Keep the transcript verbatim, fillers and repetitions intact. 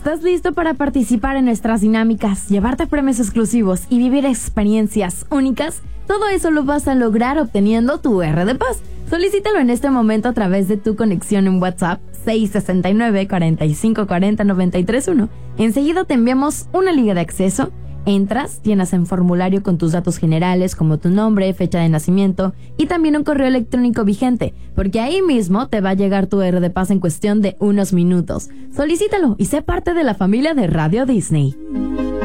¿Estás listo para participar en nuestras dinámicas, llevarte premios exclusivos y vivir experiencias únicas? Todo eso lo vas a lograr obteniendo tu R de Paz. Solicítalo en este momento a través de tu conexión en WhatsApp seis seis nueve, cuatro cinco cuatro cero, nueve tres uno. Enseguida te enviamos una liga de acceso. Entras, llenas en formulario con tus datos generales como tu nombre, fecha de nacimiento y también un correo electrónico vigente, porque ahí mismo te va a llegar tu R de Paz en cuestión de unos minutos. Solicítalo y sé parte de la familia de Radio Disney.